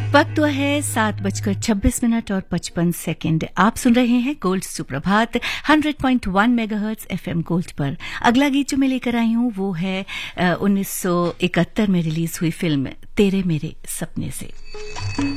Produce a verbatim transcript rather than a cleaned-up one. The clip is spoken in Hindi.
वक्त तो है सात बजकर छब्बीस मिनट और पचपन सेकंड। आप सुन रहे हैं गोल्ड सुप्रभात सौ पॉइंट एक मेगाहर्ट्ज एफएम गोल्ड पर। अगला गीत जो मैं लेकर आई हूं वो है उन्नीस सौ इकहत्तर में रिलीज हुई फिल्म तेरे मेरे सपने से।